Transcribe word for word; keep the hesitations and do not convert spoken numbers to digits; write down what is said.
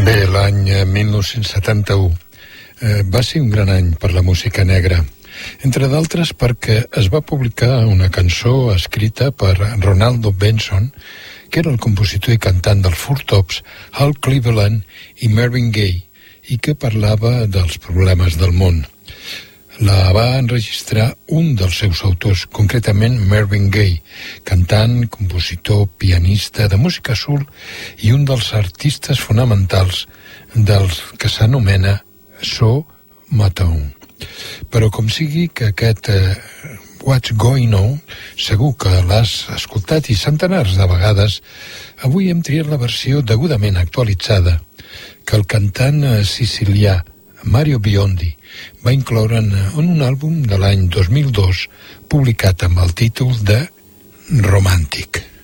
Bé, l'any mil nou-cents setanta-u eh, va ser un gran any per la música negra, entre d'altres perquè es va publicar una cançó escrita per Ronaldo Benson, que era el compositor i cantant dels Four Tops, Hal Cleveland i Marvin Gaye, i que parlava dels problemes del món. La va enregistrar un dels seus autors, concretament Marvin Gaye, cantant, compositor, pianista de música soul i un dels artistes fonamentals dels que s'anomena Soul Motown. Però com sigui que aquest eh, What's Going On, segur que l'has escoltat i centenars de vegades, avui hem triat la versió degudament actualitzada que el cantant sicilià Mario Biondi va incloure en un àlbum de l'any dos mil dos publicat amb el títol de Romantic.